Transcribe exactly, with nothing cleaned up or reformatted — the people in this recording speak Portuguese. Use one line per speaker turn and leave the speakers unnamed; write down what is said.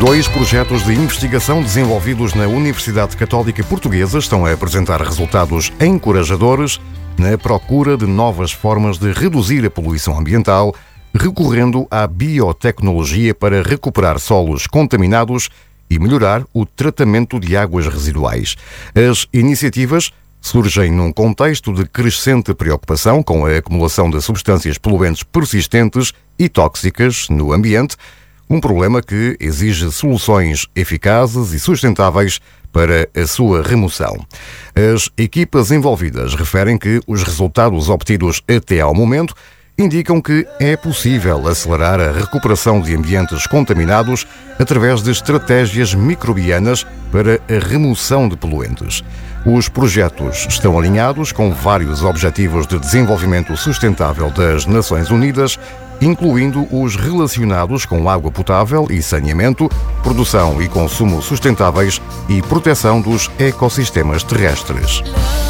Dois projetos de investigação desenvolvidos na Universidade Católica Portuguesa estão a apresentar resultados encorajadores na procura de novas formas de reduzir a poluição ambiental, recorrendo à biotecnologia para recuperar solos contaminados e melhorar o tratamento de águas residuais. As iniciativas surgem num contexto de crescente preocupação com a acumulação de substâncias poluentes persistentes e tóxicas no ambiente, um problema que exige soluções eficazes e sustentáveis para a sua remoção. As equipas envolvidas referem que os resultados obtidos até ao momento indicam que é possível acelerar a recuperação de ambientes contaminados através de estratégias microbianas para a remoção de poluentes. Os projetos estão alinhados com vários Objetivos de Desenvolvimento Sustentável das Nações Unidas, incluindo os relacionados com água potável e saneamento, produção e consumo sustentáveis e proteção dos ecossistemas terrestres.